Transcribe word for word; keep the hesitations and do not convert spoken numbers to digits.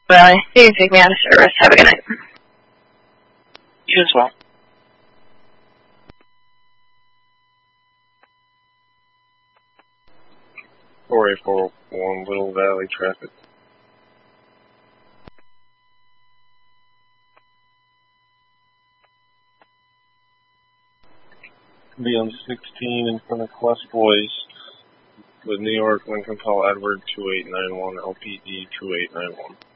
Well, you can take me out of service. Have a good night. You as well. four eight four one, Little Valley traffic. Be on sixteen in front of Quest Boys with New York, Lincoln, Paul Edward, two eight nine one, L P D two eight nine one.